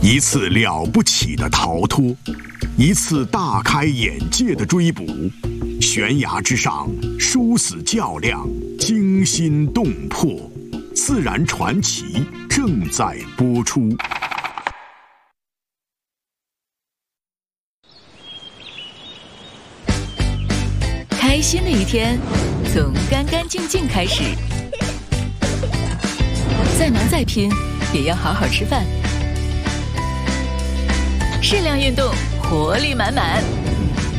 一次了不起的逃脱，一次大开眼界的追捕，悬崖之上殊死较量，惊心动魄，自然传奇正在播出。 开心的一天从干干净净开始，再忙再拼也要好好吃饭，适量运动，活力满满。